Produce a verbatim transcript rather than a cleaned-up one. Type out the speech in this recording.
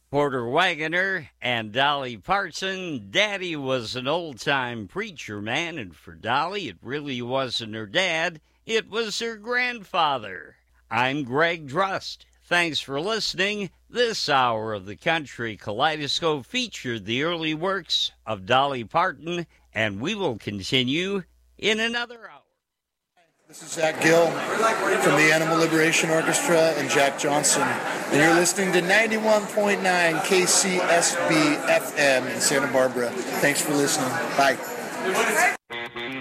Porter Wagoner and Dolly Parton. Daddy was an old-time preacher man, and for Dolly, it really wasn't her dad. It was her grandfather. I'm Greg Drust. Thanks for listening. This hour of the Country Kaleidoscope featured the early works of Dolly Parton, and we will continue in another hour. This is Zach Gill from the Animal Liberation Orchestra and Jack Johnson, and you're listening to ninety-one point nine K C S B F M in Santa Barbara. Thanks for listening. Bye.